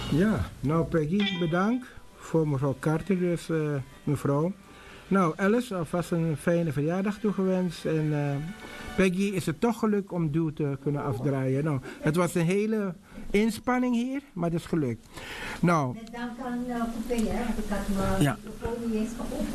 Ja, nou Peggy, bedankt voor mevrouw Carter, dus mevrouw. Nou Alice, alvast een fijne verjaardag toegewenst. En Peggy is het toch gelukt om Duw te kunnen afdraaien. Nou, het was een hele inspanning hier, maar het is gelukt. Nou. Met dank aan Coupé, hè, want ik had mijn microfoon niet eens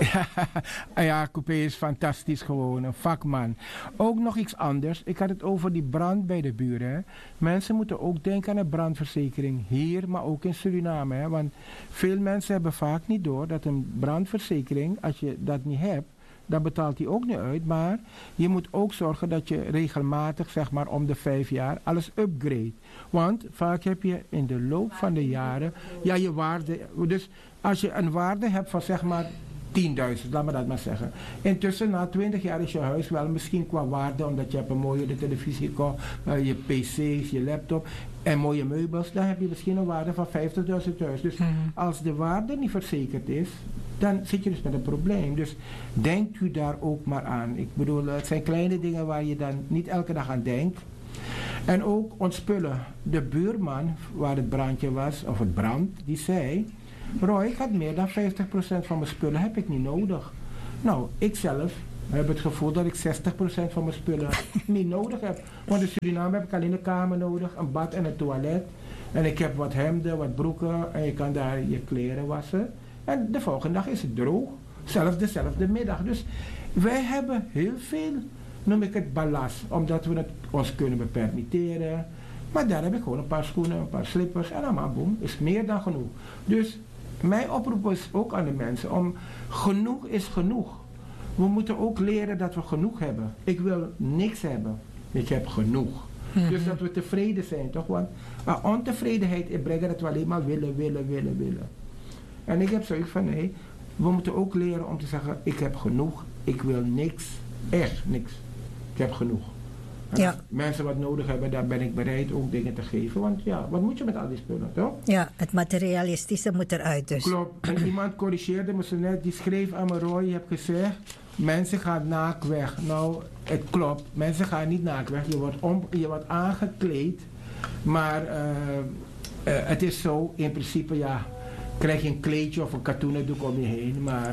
geopend. Ja, Coupé is fantastisch gewoon, een vakman. Ook nog iets anders, ik had het over die brand bij de buren. Hè. Mensen moeten ook denken aan een brandverzekering hier, maar ook in Suriname. Hè, want veel mensen hebben vaak niet door dat een brandverzekering, als je dat niet hebt, dan betaalt die ook niet uit. Maar je moet ook zorgen dat je regelmatig, zeg maar om de 5 jaar, alles upgrade. Want vaak heb je in de loop van de jaren, ja, je waarde. Dus als je een waarde hebt van zeg maar 10.000, laat me dat maar zeggen. Intussen, na 20 jaar is je huis wel misschien qua waarde, omdat je hebt een mooie televisie gekocht, je pc's, je laptop en mooie meubels, dan heb je misschien een waarde van 50.000 thuis. Dus als de waarde niet verzekerd is, dan zit je dus met een probleem. Dus denkt u daar ook maar aan. Ik bedoel, het zijn kleine dingen waar je dan niet elke dag aan denkt. En ook ontspullen. De buurman waar het brandje was, of het brand, die zei: Roy, ik had meer dan 50% van mijn spullen heb ik niet nodig. Nou, ik zelf heb het gevoel dat ik 60% van mijn spullen niet nodig heb. Want in Suriname heb ik alleen een kamer nodig, een bad en een toilet. En ik heb wat hemden, wat broeken en je kan daar je kleren wassen. En de volgende dag is het droog. Zelfs dezelfde middag. Dus wij hebben heel veel, noem ik het, ballast. Omdat we het ons kunnen permitteren. Maar daar heb ik gewoon een paar schoenen, een paar slippers. En dan boem, is meer dan genoeg. Dus mijn oproep is ook aan de mensen om genoeg is genoeg. We moeten ook leren dat we genoeg hebben. Ik wil niks hebben. Ik heb genoeg. Dus dat we tevreden zijn, toch? Want ontevredenheid brengt dat we alleen maar willen. En ik heb zoiets van, nee, we moeten ook leren om te zeggen, ik heb genoeg, ik wil niks, echt niks. Ik heb genoeg. En als mensen wat nodig hebben, dan ben ik bereid ook dingen te geven. Want ja, wat moet je met al die spullen, toch? Ja, het materialistische moet eruit dus. Klopt. En iemand corrigeerde me zo net, die schreef aan me, Roy, je hebt gezegd, mensen gaan naakt weg. Nou, het klopt, mensen gaan niet naakt weg. Je wordt aangekleed, maar het is zo, in principe, ja, krijg je een kleedje of een katoenen doek om je heen, maar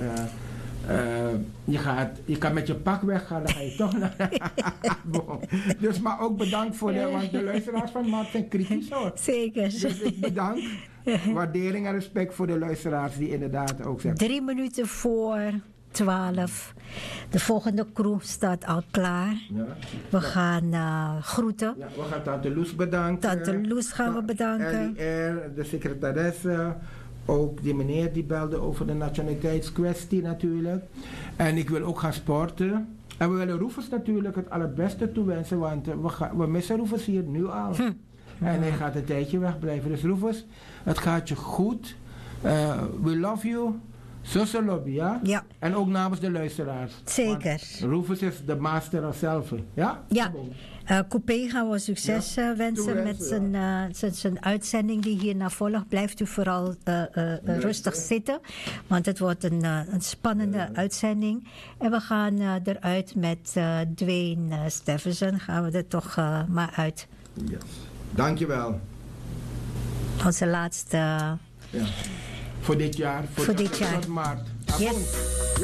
je kan met je pak weggaan, dan ga je toch naar. Dus maar ook bedankt voor want de luisteraars van Maat zijn kritisch hoor. Zeker. Dus ik bedank. Waardering en respect voor de luisteraars die inderdaad ook zeggen. 3 minuten voor 12. De volgende crew staat al klaar. Ja. We gaan groeten. Ja, we gaan Tante Loes bedanken. Tante Loes gaan we bedanken. De secretaresse. Ook die meneer die belde over de nationaliteitskwestie natuurlijk. En ik wil ook gaan sporten. En we willen Rufus natuurlijk het allerbeste toewensen, want we missen Rufus hier nu al. En hij gaat een tijdje wegblijven. Dus Rufus, het gaat je goed. We love you. Zo lobby, ja? Ja. En ook namens de luisteraars. Zeker. Want Rufus is de master of self. Ja? Ja. Coupé gaan we succes wensen met zijn uitzending die hierna volgt. Blijft u vooral rustig zitten, want het wordt een spannende uitzending. En we gaan eruit met Dwayne Stephenson. Gaan we er toch maar uit. Yes. Dankjewel. Onze laatste... Voor dit jaar. Voor dit jaar. Tot maart. Yes.